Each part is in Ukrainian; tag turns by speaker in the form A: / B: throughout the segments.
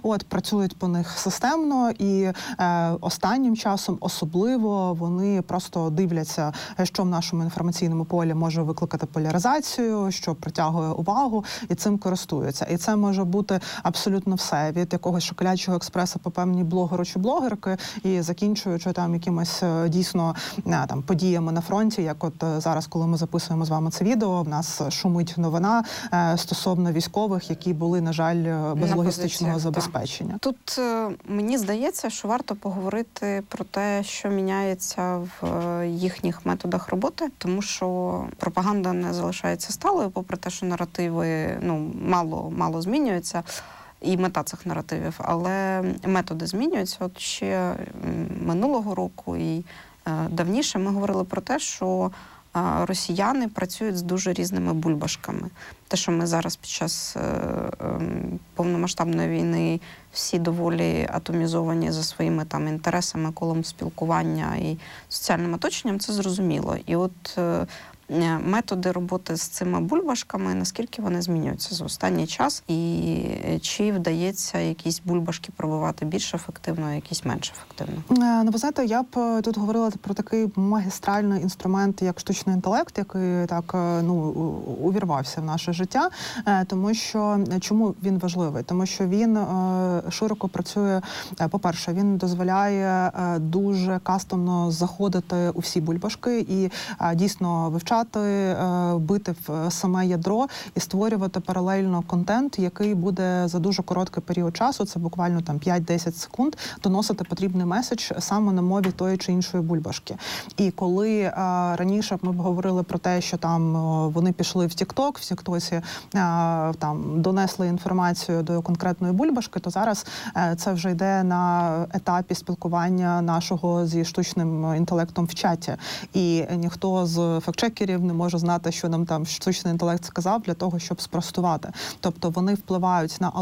A: працюють по них системно, і останнім часом особливо вони просто дивляться, що в нашому інформаційному полі може викликати поляризацію, що притягує увагу, і цим користуються. І це може бути абсолютно все, від якогось шоколячого експреса по певній блогеру чи блогерки, і закінчуючи там якимось дійсно там подіями на фронті, як от зараз, коли ми записуємо з вами це відео, в нас шумить новина стосовно військових, які були, на жаль, без логістичного забезпечення.
B: Тут мені здається, що варто поговорити про те, що міняється в їхніх методах роботи, тому що пропаганда не залишається сталою, попри те, що наративи мало змінюються, і мета цих наративів, але методи змінюються. От ще минулого року і давніше ми говорили про те, що росіяни працюють з дуже різними бульбашками. Те, що ми зараз під час повномасштабної війни всі доволі атомізовані за своїми там інтересами, колом спілкування і соціальним оточенням, це зрозуміло. І от методи роботи з цими бульбашками, наскільки вони змінюються за останній час, і чи вдається якісь бульбашки пробивати більш ефективно, а якісь менш ефективно?
A: Ви знаєте, я б тут говорила про такий магістральний інструмент, як штучний інтелект, який так увірвався в наше життя, тому що чому він важливий? Тому що він широко працює. По-перше, він дозволяє дуже кастомно заходити у всі бульбашки і дійсно вивчати, бити в саме ядро і створювати паралельно контент, який буде за дуже короткий період часу, це буквально там 5-10 секунд, доносити потрібний меседж саме на мові тої чи іншої бульбашки. І коли раніше ми б говорили про те, що там вони пішли в TikTok, в Тіктоці там донесли інформацію до конкретної бульбашки, то зараз це вже йде на етапі спілкування нашого зі штучним інтелектом в чаті. І ніхто з фактчекерів не може знати, що нам там штучний інтелект сказав для того, щоб спростувати. Тобто вони впливають на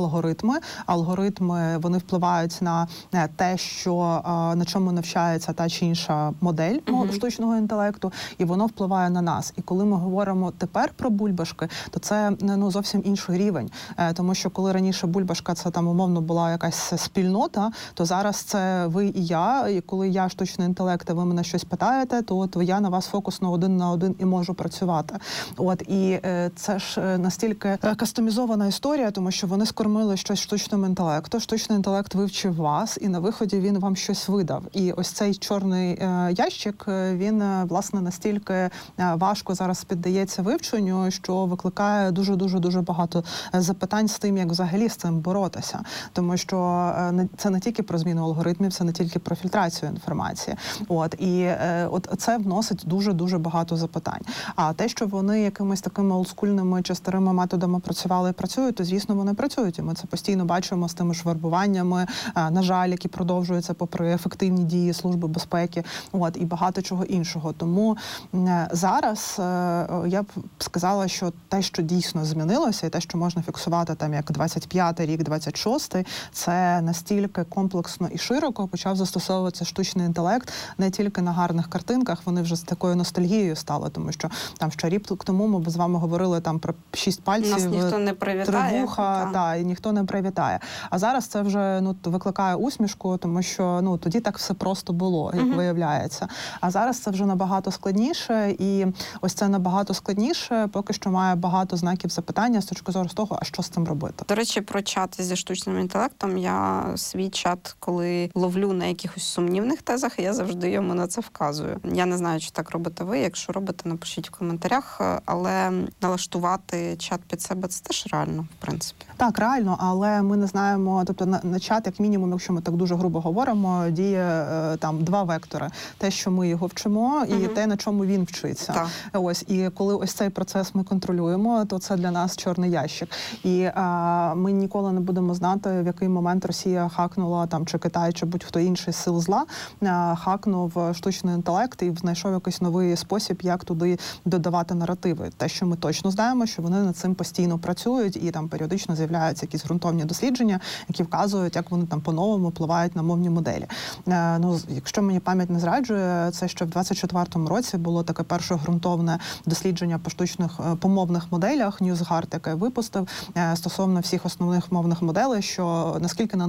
A: алгоритми вони впливають на те, що на чому навчається та чи інша модель штучного інтелекту, і воно впливає на нас. І коли ми говоримо тепер про бульбашки, то це зовсім інший рівень. Тому що коли раніше бульбашка це там умовно була якась спільнота, то зараз це ви і я, і коли я штучний інтелект, а ви мене щось питаєте, то я на вас фокусно один на один і можу працювати. І це ж настільки кастомізована історія, тому що вони скормили щось штучному інтелекту, штучний інтелект вивчив вас, і на виході він вам щось видав. І ось цей чорний ящик, він, власне, настільки важко зараз піддається вивченню, що викликає дуже дуже запитань з тим, як взагалі з цим боротися. Тому що це не тільки про зміну алгоритмів, це не тільки про фільтрацію інформації. І це вносить дуже багато запитань. А те, що вони якимись такими олдскульними чи старими методами працювали і працюють, то, звісно, вони працюють. І ми це постійно бачимо з тими ж вербуваннями, на жаль, які продовжуються попри ефективні дії Служби безпеки, і багато чого іншого. Тому зараз я б сказала, що те, що дійсно змінилося, і те, що можна фіксувати там як 25-й рік, 26-й, це настільки комплексно і широко почав застосовуватися штучний інтелект не тільки на гарних картинках, вони вже з такою ностальгією стали, тому що там ще рік тому ми з вами говорили там про 6 пальців,
B: нас ніхто не привітає,
A: 3 вуха, і ніхто не привітає. А зараз це вже викликає усмішку, тому що тоді так все просто було, як виявляється. А зараз це вже набагато складніше, і ось це набагато складніше поки що має багато знаків запитання з точки зору того, а що з цим робити.
B: До речі, про чати зі штучним інтелектом. Я свій чат, коли ловлю на якихось сумнівних тезах, я завжди йому на це вказую. Я не знаю, чи так робите ви. Якщо робите, напишіть в коментарях. Але налаштувати чат під себе – це теж реально, в принципі.
A: Так, реально, але ми не знаємо, тобто на чат, як мінімум, якщо ми так дуже грубо говоримо, діє там 2 вектори. Те, що ми його вчимо, і те, на чому він вчиться. Так. І коли ось цей процес ми контролюємо, то це для нас чорний ящик. І ми ніколи не будемо знати, в який момент Росія хакнула, там, чи Китай, чи будь-хто інший з сил зла, хакнув штучний інтелект і знайшов якийсь новий спосіб, як туди додавати наративи. Те, що ми точно знаємо, що вони над цим постійно працюють, і там періодично з'являються якісь ґрунтовні дослідження, які вказують, як вони там по-новому впливають на мовні моделі. Якщо мені пам'ять не зраджує, це ще в 24-му році було таке перше ґрунтовне дослідження по мовних моделях, NewsGuard, яке випустив стосовно всіх основних мовних моделей, що наскільки на